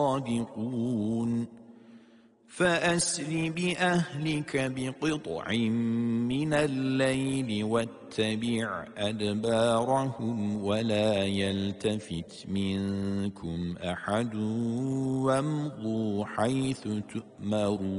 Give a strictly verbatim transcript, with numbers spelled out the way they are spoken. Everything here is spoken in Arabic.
صادقون فأسر بأهلك بقطع من الليل واتبع أدبارهم ولا يلتفت منكم أحد وامضوا حيث تؤمرون